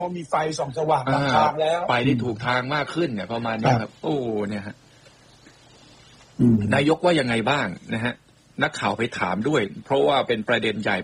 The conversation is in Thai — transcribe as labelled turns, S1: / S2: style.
S1: พอมีไฟส่องสว่างนำทางแล้ว
S2: ไปได้ถูกทางมากขึ้นเนี่ยประมาณนี้ครับโอ้เนี่ยฮะนายกว่ายังไงบ้างนะฮะนักข่าวไปถามด้วยเพราะว่าเป็นประเด็นใหญ่